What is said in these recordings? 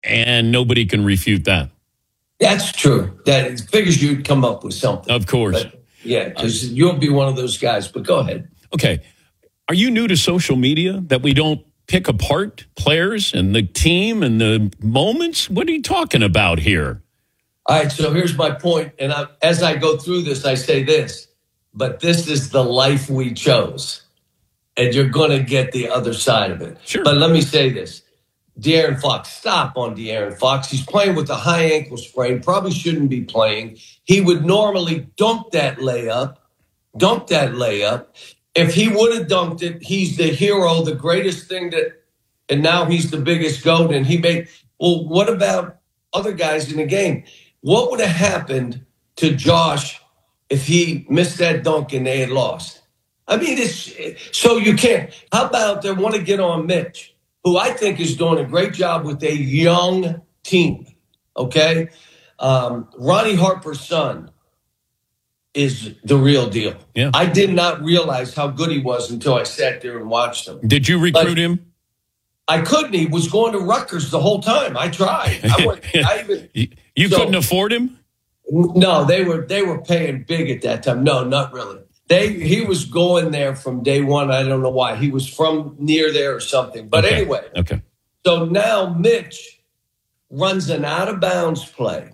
and nobody can refute that. That's true. That it figures you'd come up with something. Of course. But, yeah, because you'll be one of those guys. But go ahead. Okay. Are you new to social media that we don't pick apart players and the team and the moments? What are you talking about here? All right, so here's my point. And as I go through this, I say this. But this is the life we chose. And you're going to get the other side of it. Sure. But let me say this. De'Aaron Fox, stop on De'Aaron Fox. He's playing with a high ankle sprain, probably shouldn't be playing. He would normally dunk that layup. If he would have dunked it, he's the hero, the greatest thing and now he's the biggest GOAT. And well, what about other guys in the game? What would have happened to Josh if he missed that dunk and they had lost? I mean, so you can't. How about they want to get on Mitch, who I think is doing a great job with a young team, okay? Ronnie Harper's son is the real deal. Yeah. I did not realize how good he was until I sat there and watched him. Did you recruit him? I couldn't. He was going to Rutgers the whole time. I tried. You couldn't afford him? No, they were paying big at that time. No, not really. He was going there from day one. I don't know why. He was from near there or something. But anyway. Okay. So now Mitch runs an out-of-bounds play.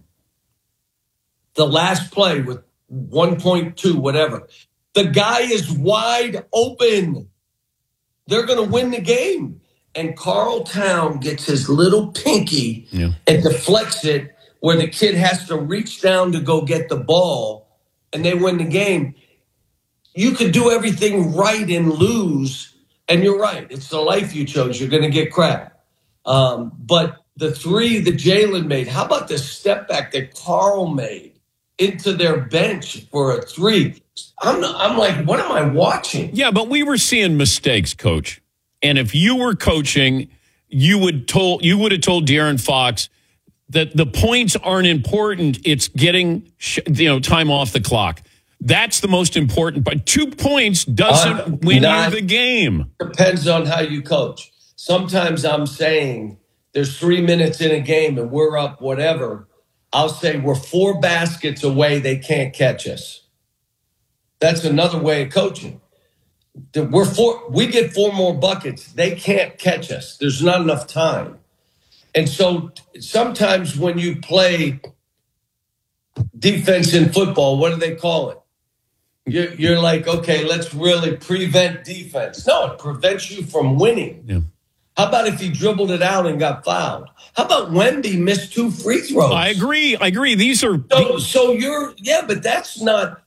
The last play with 1.2, whatever. The guy is wide open. They're going to win the game. And Carl Town gets his little pinky and deflects it where the kid has to reach down to go get the ball, and they win the game. You could do everything right and lose, and you're right. It's the life you chose. You're going to get crap. But the three that Jalen made, how about the step back that Carl made into their bench for a three? I'm like, what am I watching? Yeah, but we were seeing mistakes, Coach. And if you were coaching, you would have told De'Aaron Fox that the points aren't important. It's getting time off the clock. That's the most important. But 2 points doesn't win you the game. Depends on how you coach. Sometimes I'm saying there's 3 minutes in a game and we're up whatever. I'll say we're 4 baskets away. They can't catch us. That's another way of coaching. We get 4 more buckets. They can't catch us. There's not enough time. And so sometimes when you play defense in football, what do they call it? You're like, okay, let's really prevent defense. No, it prevents you from winning. Yeah. How about if he dribbled it out and got fouled? How about Wemby missed 2 free throws? I agree. These are... So but that's not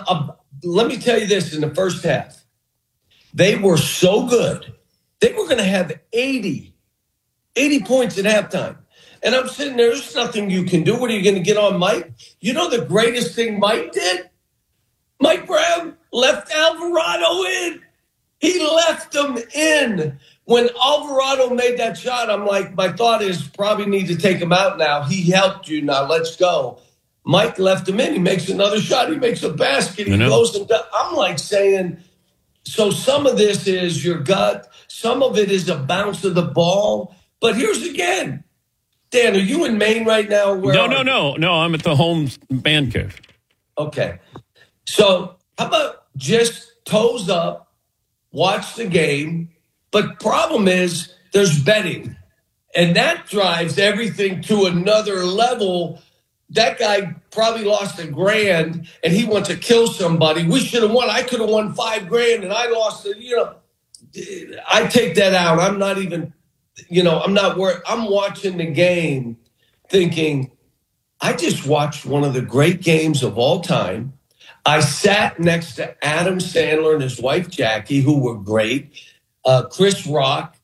let me tell you this, in the first half, they were so good. They were going to have 80 points at halftime. And I'm sitting there, there's nothing you can do. What are you going to get on Mike? You know the greatest thing Mike did? Mike Brown left Alvarado in. He left him in. When Alvarado made that shot, I'm like, my thought is probably need to take him out now. He helped you. Now let's go. Mike left him in. He makes another shot. He makes a basket. He goes and does. I'm like saying, so some of this is your gut. Some of it is a bounce of the ball. But here's again. Dan, are you in Maine right now? No. I'm at the home band cave. Okay. So how about just toes up, watch the game? But problem is there's betting. And that drives everything to another level. That guy probably lost $1,000 and he wants to kill somebody. We should have won. I could have won $5,000 and I lost it. I take that out. I'm not even, I'm not worried. I'm watching the game thinking, I just watched one of the great games of all time. I sat next to Adam Sandler and his wife, Jackie, who were great. Chris Rock.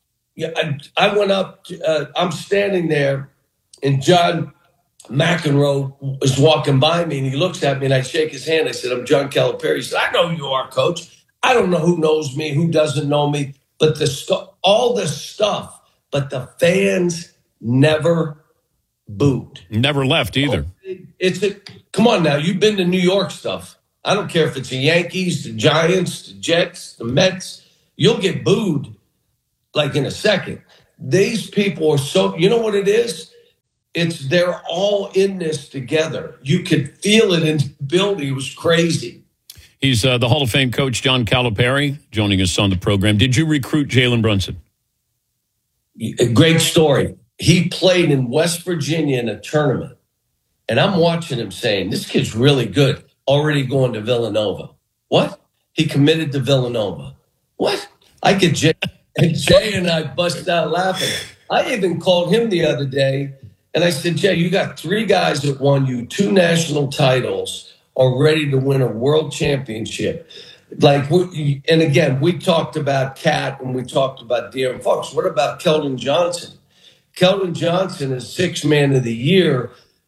I went up, I'm standing there and John McEnroe was walking by me and he looks at me and I shake his hand. I said, I'm John Calipari. He said, I know who you are, Coach. I don't know who knows me, who doesn't know me, but all the stuff, but the fans never booed. Never left either. Come on now, you've been to New York stuff. I don't care if it's the Yankees, the Giants, the Jets, the Mets. You'll get booed like in a second. These people are so, you know what it is? they're all in this together. You could feel it in the building. It was crazy. He's the Hall of Fame coach, John Calipari, joining us on the program. Did you recruit Jalen Brunson? A great story. He played in West Virginia in a tournament, and I'm watching him saying, this kid's really good, already going to Villanova. What? He committed to Villanova. What? I get Jay, and Jay and I bust out laughing. I even called him the other day, and I said, Jay, you got 3 guys that won you 2 national titles, are ready to win a world championship. And again, we talked about Cat and we talked about De'Aaron Fox. What about Keldon Johnson? Keldon Johnson is 6th man of the year,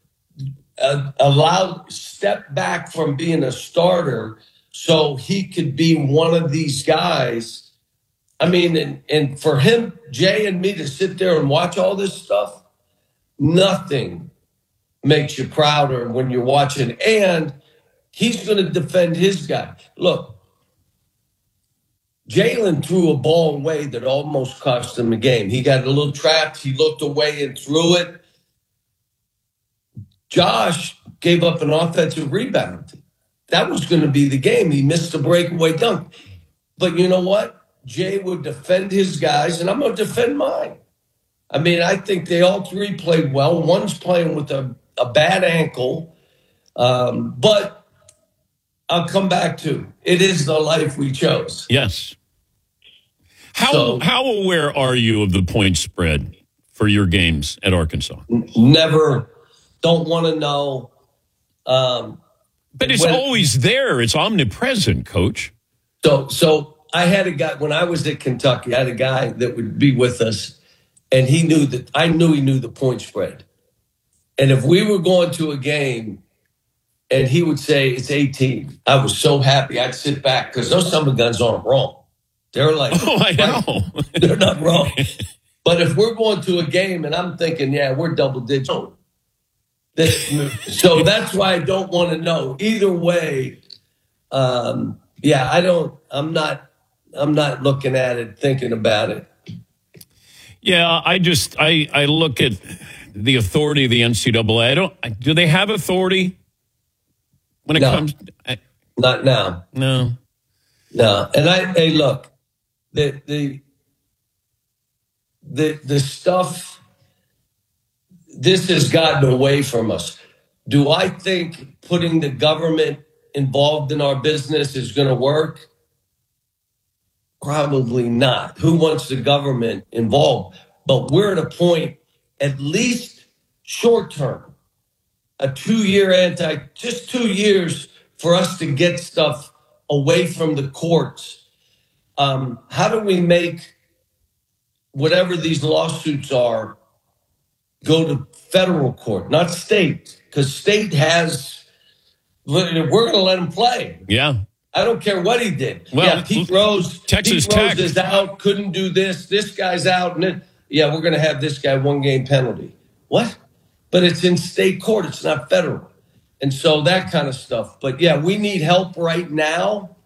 step back from being a starter so he could be one of these guys. I mean, and for him, Jay and me to sit there and watch all this stuff, nothing makes you prouder when you're watching. And he's going to defend his guy. Look, Jalen threw a ball away that almost cost him the game. He got a little trapped. He looked away and threw it. Josh gave up an offensive rebound. That was going to be the game. He missed a breakaway dunk. But you know what? Jay would defend his guys, and I'm going to defend mine. I mean, I think they all 3 played well. One's playing with a bad ankle. But I'll come back to it is the life we chose. Yes. How aware are you of the point spread for your games at Arkansas? Never. Don't want to know. But it's always there. It's omnipresent, Coach. So I had a guy, when I was at Kentucky, I had a guy that would be with us, and he knew that I knew he knew the point spread. And if we were going to a game and he would say it's 18, I was so happy. I'd sit back because those summer guns aren't wrong. They're like, oh, I know. They're not wrong. But if we're going to a game and I'm thinking, yeah, we're double digit. So that's why I don't want to know. Either way, I'm not looking at it, thinking about it. Yeah, I look at the authority of the NCAA. Do they have authority when it comes? Not now. No. And hey, look, the stuff. This has gotten away from us. Do I think putting the government involved in our business is going to work? Probably not. Who wants the government involved? But we're at a point, at least short term, a 2-year just 2 years for us to get stuff away from the courts. How do we make whatever these lawsuits are go to federal court, not state? Because state we're going to let him play. Yeah. I don't care what he did. Well, Pete Rose Tech is out, couldn't do this. This guy's out. And we're going to have this guy 1-game penalty. What? But it's in state court. It's not federal. And so that kind of stuff. But, we need help right now.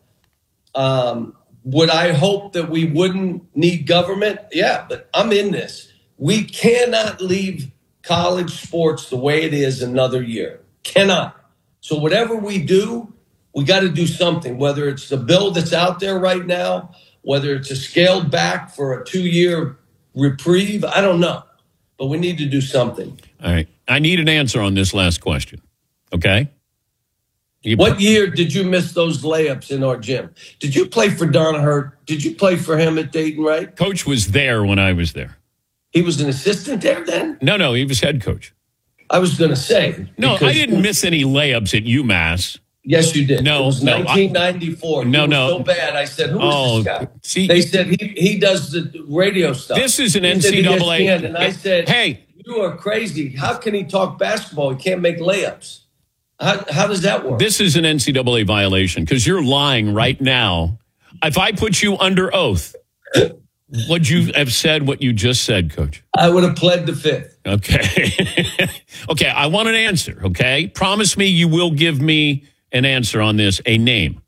Would I hope that we wouldn't need government? Yeah, but I'm in this. We cannot leave college sports the way it is another year. Cannot. So whatever we do, we got to do something, whether it's the bill that's out there right now, whether it's a scaled back for a 2-year reprieve. I don't know, but we need to do something. All right. I need an answer on this last question. Okay. What year did you miss those layups in our gym? Did you play for Donaher? Did you play for him at Dayton, right? Coach was there when I was there. He was an assistant there then? No, he was head coach. I was going to say. No, I didn't miss any layups at UMass. Yes, you did. No, it was 1994. No. So bad. I said, who is this guy? See, they said he does the radio stuff. This is an NCAA. And I said, hey, you are crazy. How can he talk basketball? He can't make layups. How does that work? This is an NCAA violation because you're lying right now. If I put you under oath, would you have said what you just said, Coach? I would have pled the fifth. Okay. Okay, I want an answer, okay? Promise me you will give me an answer on this, a name.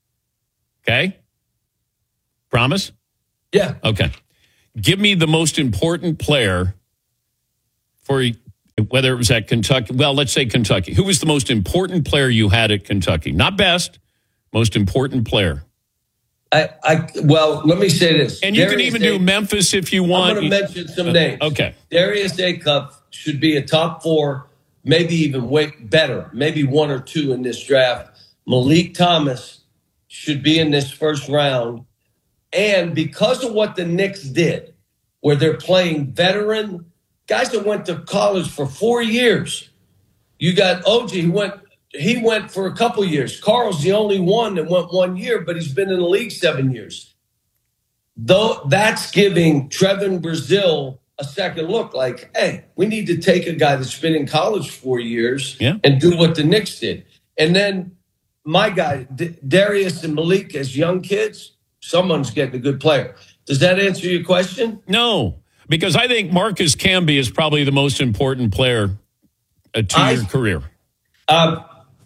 Okay? Promise? Yeah. Okay. Give me the most important player for Whether it was at Kentucky, well, let's say Kentucky. Who was the most important player you had at Kentucky? Not best, most important player. Well, let me say this. And you can even do Memphis if you want. I'm going to mention some names. Okay. Darius Acuff should be a top 4, maybe even way better, maybe 1 or 2 in this draft. Malik Thomas should be in this first round. And because of what the Knicks did, where they're playing veteran guys that went to college for 4 years. You got OG, he went for a couple years. Carl's the only one that went 1 year, but he's been in the league 7 years. Though that's giving Trevin Brazile a second look, like, hey, we need to take a guy that's been in college 4 years and do what the Knicks did. And then my guy, Darius and Malik, as young kids, someone's getting a good player. Does that answer your question? No, because I think Marcus Camby is probably the most important player to your career. How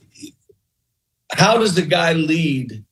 does a guy lead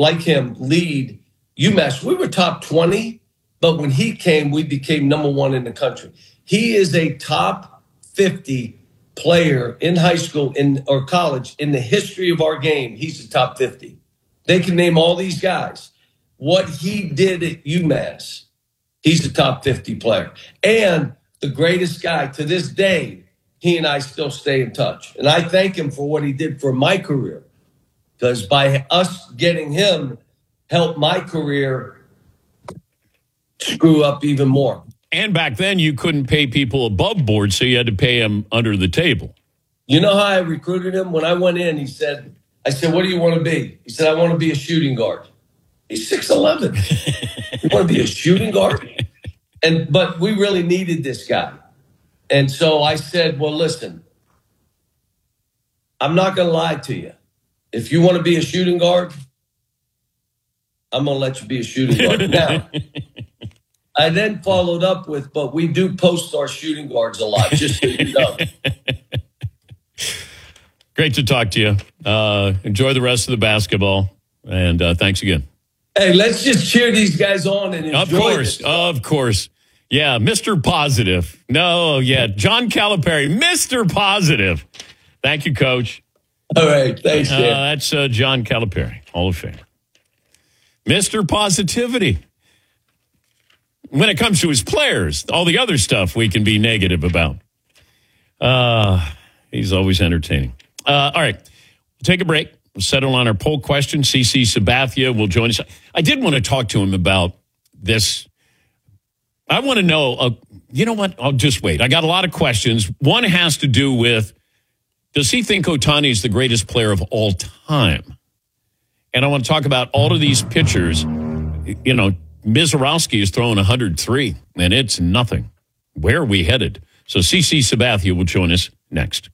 UMass? We were top 20, but when he came, we became number 1 in the country. He is a top 50 player in high school or college in the history of our game. He's the top 50. They can name all these guys. What he did at UMass, he's a top 50 player. And the greatest guy to this day, he and I still stay in touch. And I thank him for what he did for my career. Because by us getting him, helped my career screw up even more. And back then, you couldn't pay people above board, so you had to pay them under the table. You know how I recruited him? When I went in, I said, what do you want to be? He said, I want to be a shooting guard. He's 6'11". You want to be a shooting guard? But we really needed this guy. And so I said, well, listen, I'm not going to lie to you. If you want to be a shooting guard, I'm going to let you be a shooting guard. Now, I then followed up with, but we do post our shooting guards a lot, just so you know. Great to talk to you. Enjoy the rest of the basketball. And thanks again. Hey, let's just cheer these guys on and enjoy this. Of course. Yeah, Mr. Positive. No, yeah, John Calipari, Mr. Positive. Thank you, Coach. All right, thanks, Dan. That's John Calipari, Hall of Fame. Mr. Positivity. When it comes to his players, all the other stuff we can be negative about. He's always entertaining. All right, we'll take a break. We'll settle on our poll question. CC Sabathia will join us. I did want to talk to him about this. I want to know, you know what? I'll just wait. I got a lot of questions. One has to do with, does he think Ohtani is the greatest player of all time? And I want to talk about all of these pitchers. You know, Mizorowski is throwing 103, and it's nothing. Where are we headed? So CC Sabathia will join us next.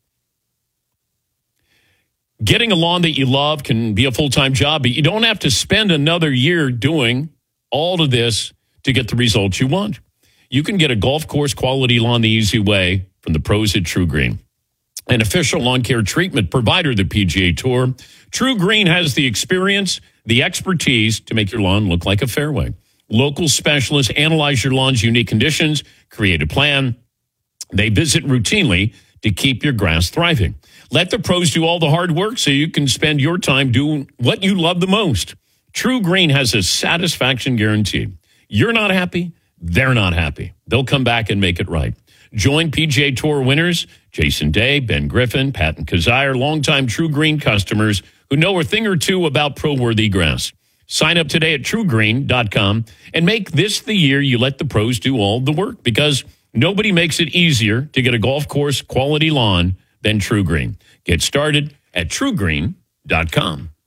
Getting a lawn that you love can be a full-time job, but you don't have to spend another year doing all of this to get the results you want. You can get a golf course quality lawn the easy way from the pros at True Green, an official lawn care treatment provider of the PGA Tour. True Green has the experience, the expertise to make your lawn look like a fairway. Local specialists analyze your lawn's unique conditions, create a plan. They visit routinely to keep your grass thriving. Let the pros do all the hard work so you can spend your time doing what you love the most. True Green has a satisfaction guarantee. You're not happy, they're not happy. They'll come back and make it right. Join PGA Tour winners Jason Day, Ben Griffin, Patton Kazire, longtime True Green customers who know a thing or two about pro-worthy grass. Sign up today at truegreen.com and make this the year you let the pros do all the work, because nobody makes it easier to get a golf course quality lawn than True Green. Get started at truegreen.com.